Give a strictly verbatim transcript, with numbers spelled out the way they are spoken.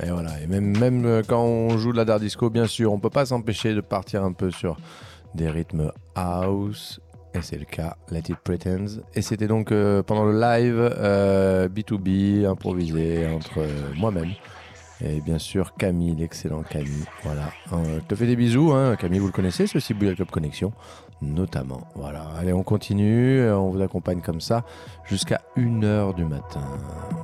Et voilà. Et même, même euh, quand on joue de la dard disco, bien sûr, on peut pas s'empêcher de partir un peu sur des rythmes house. Et c'est le cas, Let It Pretend. Et c'était donc euh, pendant le live euh, B deux B, improvisé entre euh, moi-même et bien sûr Camille, l'excellent Camille. Voilà. Euh, je te fais des bisous, hein. Camille, vous le connaissez, ce Ciboulot Club Connexion, notamment. Voilà. Allez, on continue, on vous accompagne comme ça jusqu'à une heure du matin.